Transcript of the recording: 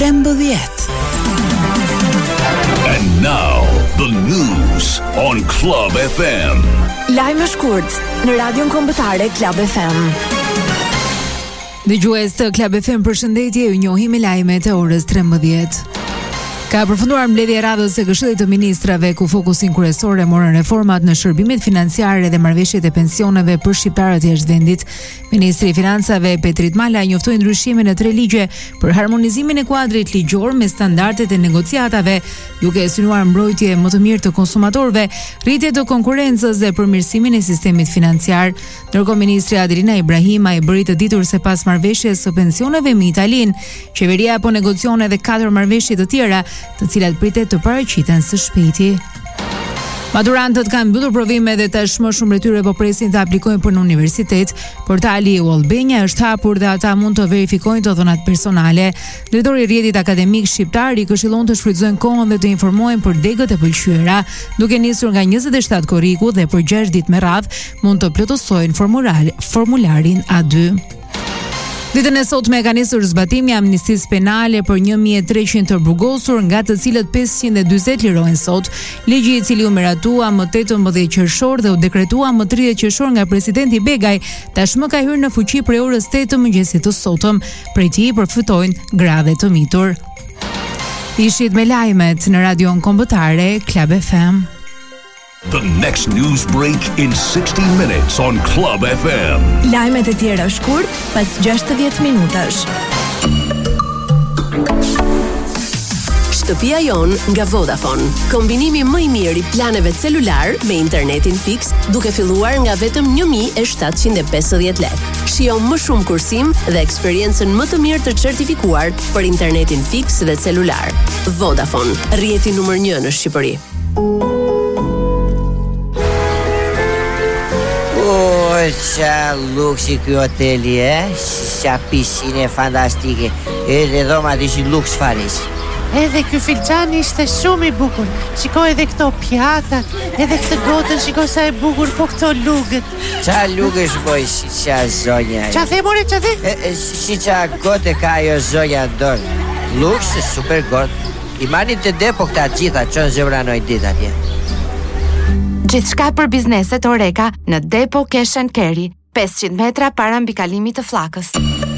13. And now the news on Club FM. Lajme shkurt në radion kombëtare Club FM. Dëgjues të Club FM, përshëndetje, ju njohim me lajmet e orës 13. Ka përfunduar mbledhja e radhës së Këshillit të Ministrave, ku fokusin kryesor e morën reformat në shërbimet financiare dhe marrëveshjet e pensioneve për shqiptarët jashtë vendit. Ministri i Financave Petrit Mala njoftoi ndryshime në 3 ligje për harmonizimin e kuadrit ligjor me standardet e negociatave, duke synuar mbrojtje më të mirë të konsumatorëve, rritje të konkurrencës dhe përmirësimin e sistemit financiar. Ndërkohë, ministri Adelina Ibrahima i bëri të ditur se pas marrëveshjes së pensioneve me Italinë, qeveria po negocion edhe 4 marrëveshje të tjera, të cilat pritet të paraqiten së shpejti. Maturantët kanë mbyllur provimet dhe tashmë shumë prej tyre po presin të aplikojnë për në universitet. Portali Albania është hapur dhe ata mund të verifikojnë të dhënat personale. Drejtori i rrjetit akademik shqiptar i këshillon të shfrytëzojnë kohën dhe të informojnë për degët e pëlqyera, duke nisur nga 27 korriku dhe për 6 ditë me radhë mund të plotësojnë formularin A2. Ditën e sotme ka nisur zbatimi amnistisë penale për 1300 të burgosur, nga të cilët 540 lirohen sot. Ligji i cili u miratua më 18 qershor dhe u dekretua më 30 qershor nga presidenti Begaj, tashmë ka hyrë në fuqi prej orës 8 të mëngjesit të sotëm. Prej tij përfitojnë grave të mitur. Ishit me lajmet në radion kombëtare Club FM. The next news break in 60 minutes on Club FM. Lajmet e tjera shkurt pas 60 minutash. Shtëpia jon nga Vodafone. Kombinimi më i mirë i planeve celular me internetin fiks, duke filluar nga vetëm 1750 lek. Shijo më shumë kursim dhe eksperiencën më të mirë të certifikuar për internetin fiks dhe celular. Vodafone, rrjeti numër 1 në Shqipëri. Qa luksi ky hoteli, qa piscine fantastike. Edhe dhomat ishin luks faris. Edhe ky filxhani ishte shumë i bukur. Shiko edhe këto pjatat, edhe këtë gotën, shiko sa e bukur, po këto lugët. Qa lugësh boj, si qa zonja. Qa the, more, qa the? Si qa gote ka ajo zonja dorë. Luks, super gotë. I manin të depo këta gjitha, qënë zëvranoj dit atje. Gjithçka për bizneset Oreka në Depo Cash & Carry, 500 metra para mbi kalimit të flakës.